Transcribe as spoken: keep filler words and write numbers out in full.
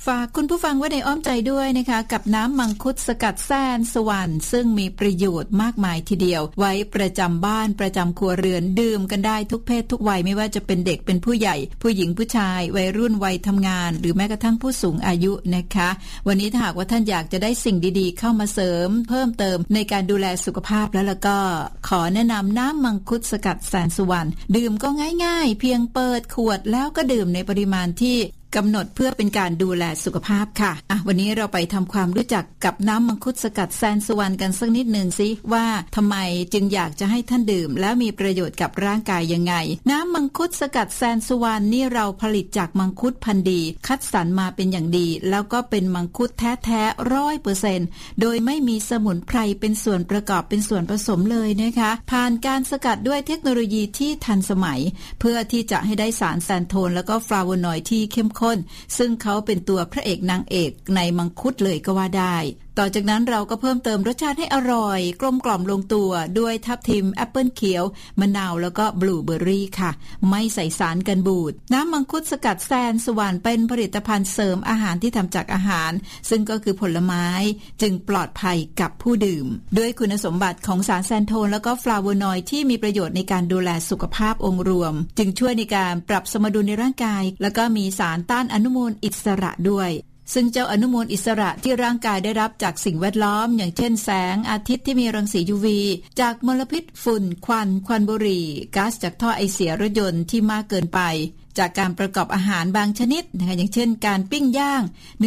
ฝากคุณผู้ฟังไว้ในอ้อมใจด้วยนะคะกับน้ำมังคุดสกัดแสนสวรรค์ซึ่งมีประโยชน์มากมายทีเดียวไว้ประจำบ้านประจำครัวเรือนดื่มกันได้ทุกเพศทุกวัยไม่ว่าจะเป็นเด็กเป็นผู้ใหญ่ผู้หญิงผู้ชายวัยรุ่นวัยทำงานหรือแม้กระทั่งผู้สูงอายุนะคะวันนี้ถ้าหากว่าท่านอยากจะได้สิ่งดีๆเข้ามาเสริมเพิ่มเติมในการดูแลสุขภาพแล้วแล้วก็ขอแนะนำน้ำมังคุดสกัดแสนสวรรค์ดื่มก็ง่ายๆเพียงเปิดขวดแล้วก็ดื่มในปริมาณที่กำหนดเพื่อเป็นการดูแลสุขภาพค่ะอ่ะวันนี้เราไปทำความรู้จักกับน้ำมังคุดสกัดแสนสวรรค์กันสักนิดหนึ่งสิว่าทำไมจึงอยากจะให้ท่านดื่มแล้วมีประโยชน์กับร่างกายยังไงน้ำมังคุดสกัดแสนสวรรค์นี่เราผลิตจากมังคุดพันธุ์ดีคัดสรรมาเป็นอย่างดีแล้วก็เป็นมังคุดแท้ๆ ร้อยเปอร์เซ็นต์ โดยไม่มีสมุนไพรเป็นส่วนประกอบเป็นส่วนผสมเลยนะคะผ่านการสกัดด้วยเทคโนโลยีที่ทันสมัยเพื่อที่จะให้ได้สารแซนโทนแล้วก็ฟลาโวนอยด์ที่เข้มข้นซึ่งเขาเป็นตัวพระเอกนางเอกในมังคุดเลยก็ว่าได้ต่อจากนั้นเราก็เพิ่มเติมรสชาติให้อร่อยกลมกล่อมลงตัวด้วยทับทิมแอปเปิลเขียวมะนาวแล้วก็บลูเบอร์รี่ค่ะไม่ใส่สารกันบูดน้ำมังคุดสกัดแสนสวรรค์เป็นผลิตภัณฑ์เสริมอาหารที่ทำจากอาหารซึ่งก็คือผลไม้จึงปลอดภัยกับผู้ดื่มด้วยคุณสมบัติของสารแซนโทนแล้วก็ฟลาโวนอยด์ที่มีประโยชน์ในการดูแลสุขภาพองค์รวมจึงช่วยในการปรับสมดุลในร่างกายแล้วก็มีสารต้านอนุมูลอิสระด้วยซึ่งเจ้าอนุมูลอิสระที่ร่างกายได้รับจากสิ่งแวดล้อมอย่างเช่นแสงอาทิตย์ที่มีรังสี ยู วี จากมลพิษฝุ่นควันควันบุหรี่ก๊าซจากท่อไอเสียรถยนต์ที่มากเกินไปจากการประกอบอาหารบางชนิดนะคะอย่างเช่นการปิ้งย่าง